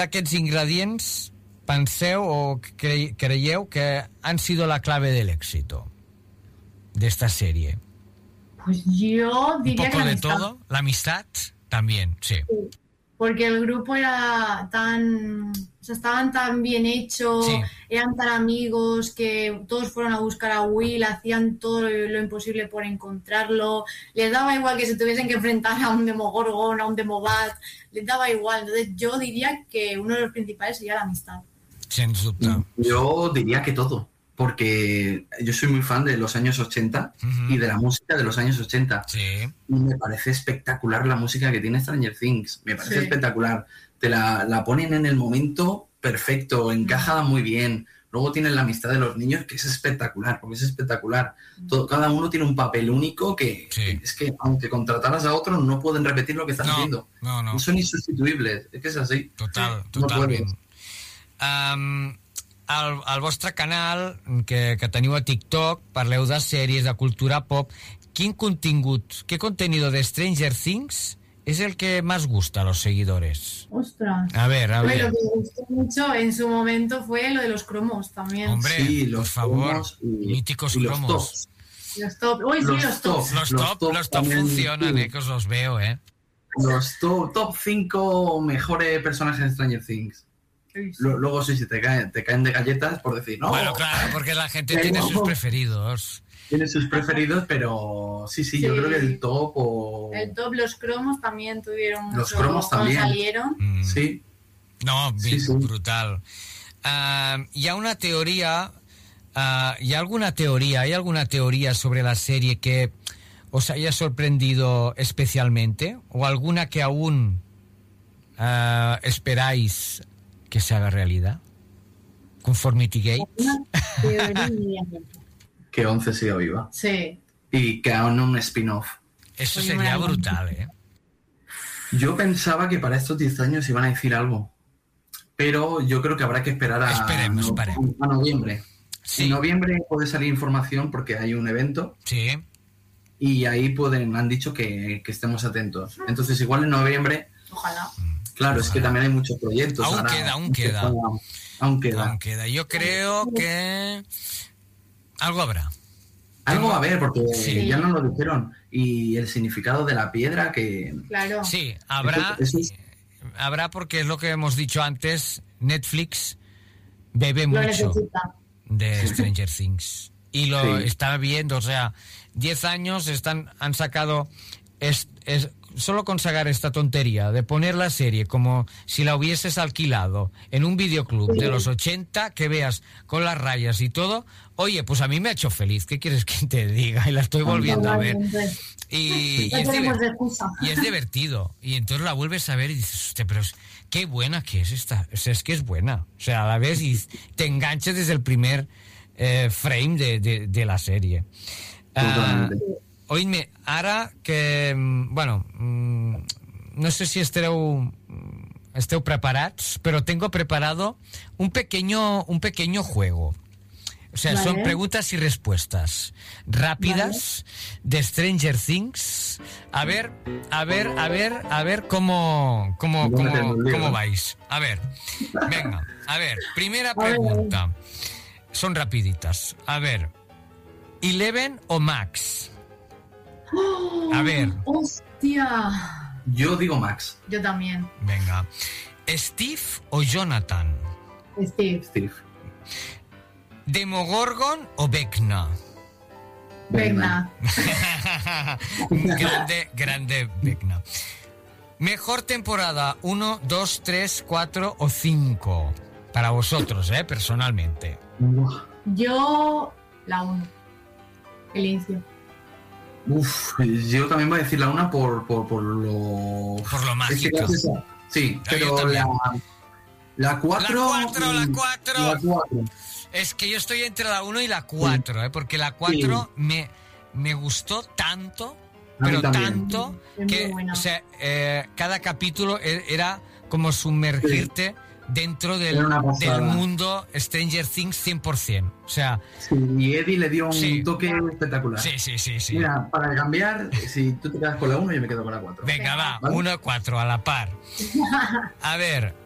d'aquests ingredients penseu o creieu que han sido la clave del éxito de esta serie? Pues yo diría un poco que la de amistad. todo. La amistad también, sí. Porque el grupo era tan... O sea, estaban tan bien hechos, Sí. eran tan amigos que todos fueron a buscar a Will, hacían todo lo imposible por encontrarlo, les daba igual que se tuviesen que enfrentar a un Demogorgon, a un Demobat, les daba igual. Entonces yo diría que uno de los principales sería la amistad. Sens dubte. Yo diría que todo, porque yo soy muy fan de los años 80 y de la música de los años 80. Sí. Y me parece espectacular la música que tiene Stranger Things. Me parece Sí. espectacular. Te la ponen en el momento perfecto, encaja muy bien. Luego tienen la amistad de los niños, que es espectacular, porque es espectacular. Cada uno tiene un papel único que es que, aunque contrataras a otros, no pueden repetir lo que están haciendo. No. Son insustituibles. Es que es así. Totalment. Al vostre canal, que teniu a TikTok, parleu de sèries, de cultura pop. ¿Qué contenido de Stranger Things es el que más gusta a los seguidores? Ostras. A ver. Lo que me gustó mucho en su momento fue lo de los cromos también. Hombre, Sí, por favor, míticos y cromos. tops. Los top. Uy, sí, los tops. Los top también, funcionan, sí. que os los veo, Los top 5 mejores personajes de Stranger Things. Luego sí, si te caen de galletas por decir, no. Bueno, claro, porque la gente tiene sus preferidos. Tiene sus preferidos, pero sí, yo creo que el top o... El top, los cromos también tuvieron mucho. Los cromos también. Salieron. Sí. No, Sí. brutal. Hi ha una teoría, ¿hay alguna teoría sobre la serie que os haya sorprendido especialmente? ¿O alguna que aún esperáis que se haga realidad? Conformity Gate. Una teoría. Que 11 siga viva. Sí. Y que hagan un spin-off. Eso sería brutal, Yo pensaba que para estos 10 años iban a decir algo. Pero yo creo que habrá que esperar Esperemos. a noviembre. Sí. En noviembre puede salir información porque hay un evento. Sí. Y ahí han dicho que estemos atentos. Entonces, igual en noviembre... Ojalá. Claro, es que también hay muchos proyectos. Aún queda. Yo creo que algo habrá. Algo va a haber, porque Sí. ya nos lo dijeron. Y el significado de la piedra que... Claro. Sí, habrá. Eso es- Habrá porque es lo que hemos dicho antes, Netflix bebe Lo mucho necesita. de Stranger Things. Y lo Sí. está viendo, o sea, 10 años han sacado... Solo con sacar esta tontería de poner la serie como si la hubieses alquilado en un videoclub de los 80, que veas con las rayas y todo, oye, pues a mí me ha hecho feliz, ¿qué quieres que te diga? Y la estoy volviendo a ver. Y No tenemos excusa. y es divertido. Y entonces la vuelves a ver y dices, hostia, pero qué buena que es esta. O sea, es que es buena. O sea, la ves y te enganchas desde el primer frame de la serie. Totalmente. Oïdme, ara que... Bueno, no sé si esteu preparats, pero tengo preparado un pequeño juego. O sea, Vale. son preguntas y respuestas rápidas de Stranger Things. A ver cómo vais. A ver, venga, a ver, primera pregunta. Son rapiditas. A ver, ¿Eleven o Max? A ver. ¡Hostia! Yo digo Max. Yo también. Venga. ¿Steve o Jonathan? Steve. ¿Demogorgon o Vecna? Venga. grande Vecna. ¿Mejor temporada 1, 2, 3, 4 o 5? Para vosotros, personalmente. Yo, la 1. El inicio. Yo también voy a decir la 1 por lo... Por lo mágico. Sí, Yo pero también. la 4... La 4. Es que yo estoy entre la 1 y la 4, porque la 4 me gustó tanto, pero tanto, Es que muy buena. o sea, cada capítulo era como sumergirte dentro del mundo Stranger Things 100%. O sea, sí, y Eddie le dio un toque espectacular. Sí. Mira, para cambiar, si tú te quedas con la 1, yo me quedo con la 4. Venga, va, ¿Vale? 1-4 a la par. A ver,